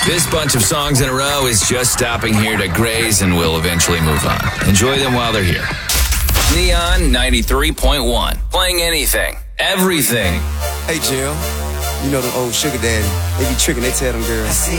This bunch of songs in a row is just stopping here to graze and will eventually move on. Enjoy them while they're here. Neon 93.1. Playing anything, everything. Hey, Jill. You know them old sugar daddy. They be tricking, they tell them girls.